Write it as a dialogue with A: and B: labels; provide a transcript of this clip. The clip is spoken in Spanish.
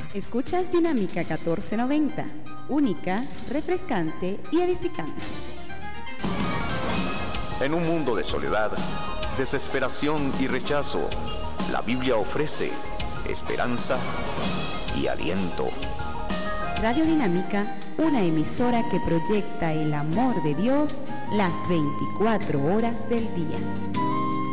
A: Escuchas Dinámica 1490, única, refrescante y edificante.
B: En un mundo de soledad, desesperación y rechazo, la Biblia ofrece esperanza y aliento.
A: Radio Dinámica, una emisora que proyecta el amor de Dios las 24 horas del día.